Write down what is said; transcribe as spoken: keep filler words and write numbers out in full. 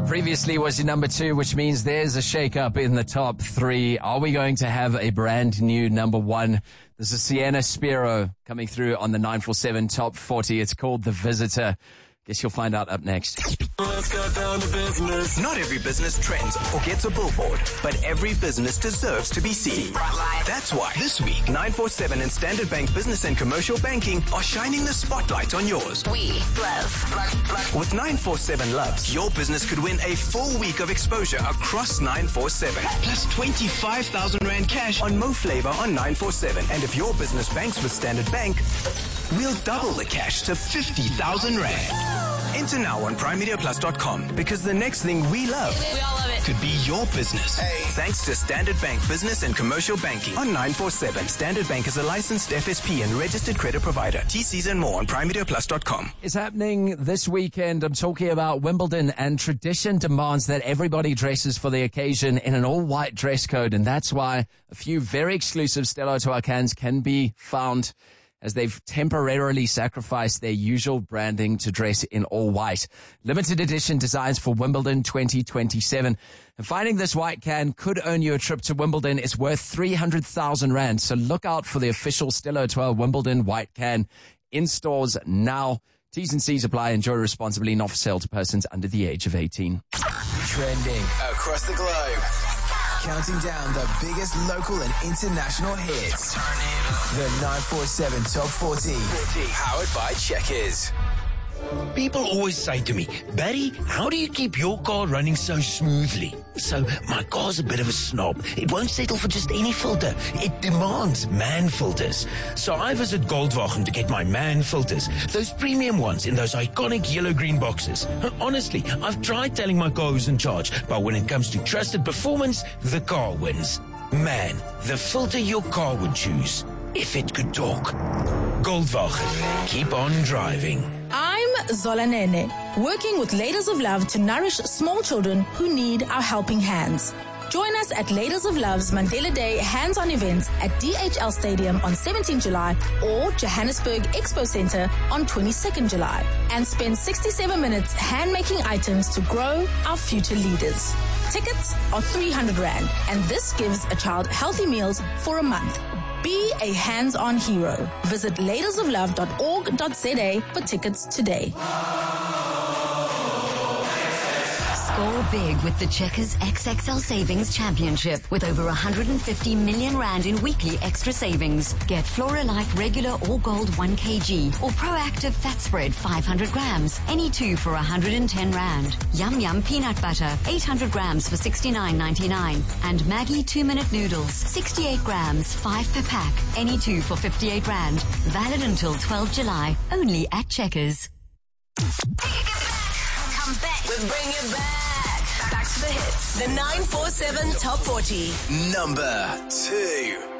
Previously was your number two, which means there's a shake-up in the top three. Are we going to have a brand new number one? This is Sienna Spiro coming through on the nine four seven Top forty. It's called The Visitor. Guess you'll find out up next. Let's get down to business. Not every business trends or gets a billboard, but every business deserves to be seen. That's why this week, nine four seven and Standard Bank Business and Commercial Banking are shining the spotlight on yours. We love Black, Black. With nine four seven Loves, your business could win a full week of exposure across nine four seven. Plus twenty-five thousand rand cash on Mo Flavor on nine four seven. And if your business banks with Standard Bank, we'll double the cash to fifty thousand rand. Enter now on prime media plus dot com because the next thing we love We all love it. could be your business. Hey. Thanks to Standard Bank Business and Commercial Banking on nine four seven. Standard Bank is a licensed F S P and registered credit provider. T Cs and more on prime media plus dot com. It's happening this weekend. I'm talking about Wimbledon, and tradition demands that everybody dresses for the occasion in an all-white dress code, and that's why a few very exclusive Stella Artois cans can be found, as they've temporarily sacrificed their usual branding to dress in all white. Limited edition designs for Wimbledon twenty twenty-seven. And finding this white can could earn you a trip to Wimbledon. It's worth three hundred thousand rand. So look out for the official Stella Artois Wimbledon white can in stores now. T's and C's apply. Enjoy responsibly. Not for sale to persons under the age of eighteen. Trending across the globe. Counting down the biggest local and international hits. The nine four seven Top forty. Powered by Checkers. People always say to me, Barry, how do you keep your car running so smoothly? So my car's a bit of a snob. It won't settle for just any filter. It demands man filters. So I visit Goldwagen to get my man filters. Those premium ones in those iconic yellow-green boxes. Honestly, I've tried telling my car who's in charge, but when it comes to trusted performance, the car wins. Man, the filter your car would choose, if it could talk. Goldwagen. Keep on driving. I'm Zola Nene, working with Ladies of Love to nourish small children who need our helping hands. Join us at Ladies of Love's Mandela Day hands-on events at D H L Stadium on seventeenth July or Johannesburg Expo Center on twenty-second July, and spend sixty-seven minutes hand-making items to grow our future leaders. Tickets are three hundred rand, and this gives a child healthy meals for a month. Be a hands-on hero. Visit ladies of love dot org dot za for tickets today. Score big with the Checkers X X L Savings Championship with over one hundred fifty million rand in weekly extra savings. Get Flora-Like regular or gold one kilogram or Proactive Fat Spread five hundred grams, any two for one hundred ten rand. Yum Yum Peanut Butter eight hundred grams for sixty-nine ninety-nine. And Maggie two-minute noodles sixty-eight grams, five per pack, any two for fifty-eight rand. Valid until twelfth July, only at Checkers. Come back. We'll bring it back. Back to the hits. The nine four seven Top forty. Number two.